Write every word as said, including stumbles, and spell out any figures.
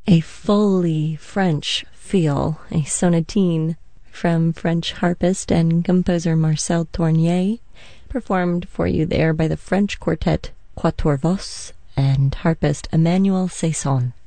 a fully French feel, a sonatine from French harpist and composer Marcel Tournier, performed for you there by the French quartet Quatuor Vos and harpist Emmanuel Saison.